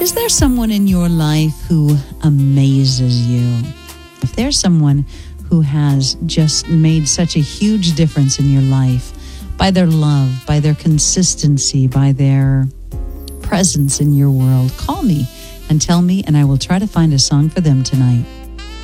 Is there someone in your life who amazes you? If there's someone who has just made such a huge difference in your life by their love, by their consistency, by their presence in your world, call me and tell me, and I will try to find a song for them tonight.